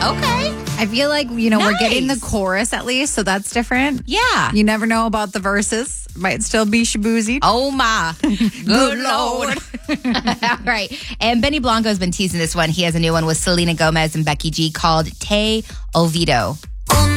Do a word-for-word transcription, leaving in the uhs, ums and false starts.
Okay. I feel like, you know, Nice. we're getting the chorus at least, so that's different. Yeah. You never know about the verses. Might still be Shabuzi. Oh, my. Good Lord. All right. And Benny Blanco's been teasing this one. He has a new one with Selena Gomez and Becky G called Te Olvido.